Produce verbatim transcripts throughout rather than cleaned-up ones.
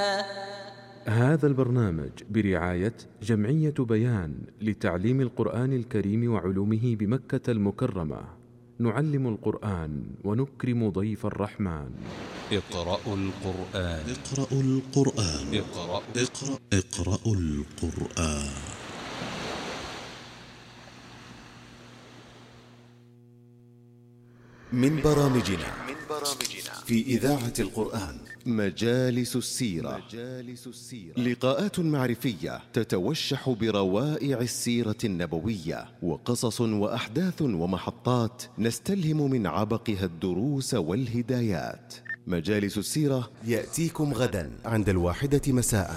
هذا البرنامج برعاية جمعية بيان لتعليم القرآن الكريم وعلومه بمكة المكرمة. نعلم القرآن ونكرم ضيف الرحمن. اقرأوا القرآن. اقرأوا القرآن. اقرأ اقرأ اقرأوا القرآن. من برامجنا في إذاعة القرآن مجالس السيرة. لقاءات معرفية تتوشح بروائع السيرة النبوية، وقصص وأحداث ومحطات نستلهم من عبقها الدروس والهدايات. مجالس السيرة يأتيكم غدا عند الواحدة مساء.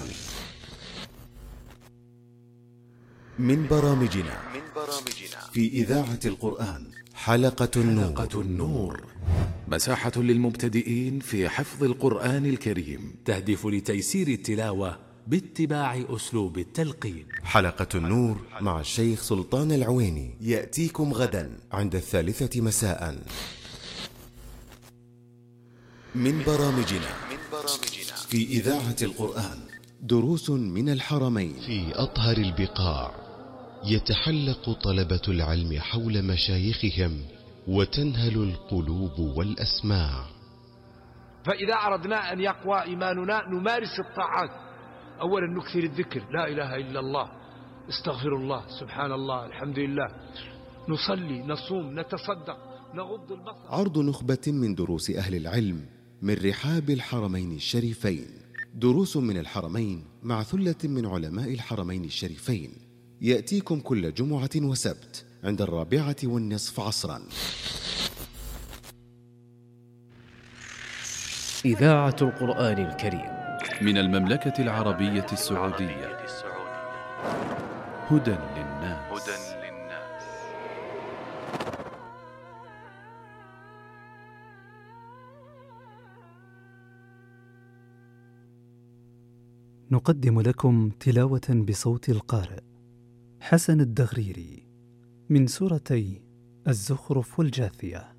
من برامجنا في إذاعة القرآن حلقة النور. حلقة النور مساحة للمبتدئين في حفظ القرآن الكريم، تهدف لتيسير التلاوة باتباع أسلوب التلقين. حلقة النور مع الشيخ سلطان العويني يأتيكم غدا عند الثالثة مساء. من برامجنا في إذاعة القرآن دروس من الحرمين. في أطهر البقاع يتحلق طلبة العلم حول مشايخهم وتنهل القلوب والأسماع. فإذا أردنا أن يقوى إيماننا نمارس الطاعات. أولا نكثر الذكر، لا إله إلا الله، استغفر الله، سبحان الله، الحمد لله، نصلي، نصوم، نتصدق، نغض البصر. عرض نخبة من دروس أهل العلم من رحاب الحرمين الشريفين. دروس من الحرمين مع ثلة من علماء الحرمين الشريفين يأتيكم كل جمعة وسبت عند الرابعة والنصف عصرا. إذاعة القرآن الكريم من المملكة العربية السعودية. هدى للناس. نقدم لكم تلاوة بصوت القارئ حسن الدغريري من سورتي الزخرف والجاثية.